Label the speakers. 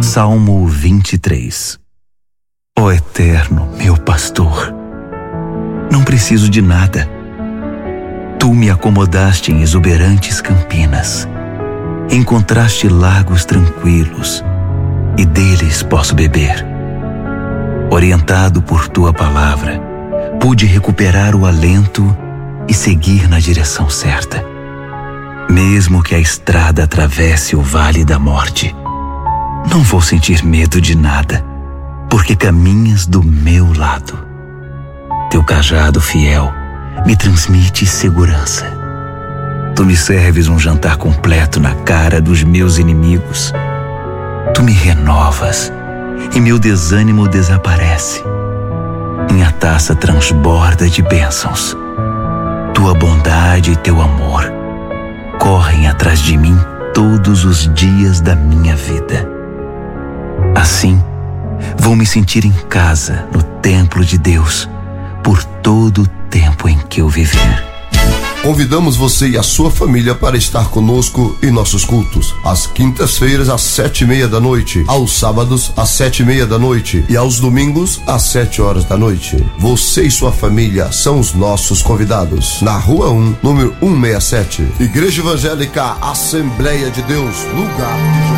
Speaker 1: Salmo 23. Ó Eterno, meu pastor, não preciso de nada. Tu me acomodaste em exuberantes campinas. Encontraste lagos tranquilos e deles posso beber. Orientado por tua palavra, pude recuperar o alento e seguir na direção certa. Mesmo que a estrada atravesse o vale da morte, não vou sentir medo de nada, porque caminhas do meu lado. Teu cajado fiel me transmite segurança. Tu me serves um jantar completo na cara dos meus inimigos. Tu me renovas e meu desânimo desaparece. Minha taça transborda de bênçãos. Tua bondade e teu amor correm atrás de mim todos os dias da minha vida. Assim, vou me sentir em casa no templo de Deus por todo o tempo em que eu viver.
Speaker 2: Convidamos você e a sua família para estar conosco em nossos cultos. Às quintas-feiras, às 7:30 da noite. Aos sábados, às 7:30 da noite. E aos domingos, às 7 horas da noite. Você e sua família são os nossos convidados. Na Rua 1, número 167. Igreja Evangélica Assembleia de Deus, lugar de Jesus.